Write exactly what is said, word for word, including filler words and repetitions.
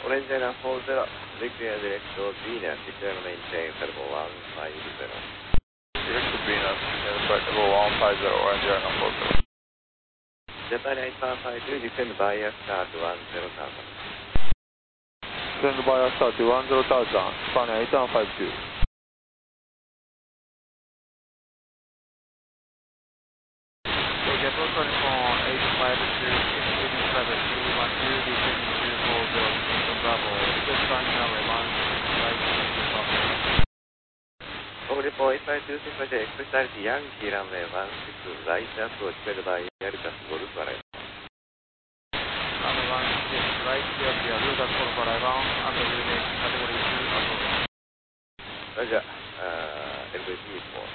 Orange Island four zero, declare director Venus, declare maintain level one five zero. Director Venus, flight level one five zero, Orange Island four zero. Japan eight five two, descend via start one zero thousand. Descend via start one zero thousand, Japan eight one five two. Jet Telephone eight five two, Indian Travel two one two, descend two four zero, Houston Bravo, request terminal one, right to Bravo. All report eight five two six five, specialty Yankee runway one six, right approach, cleared by Airbus Golf Arrival. Runway one six, right clear via Lucas Golf Arrival, under unit category two approach. Roger, uh, L V P four.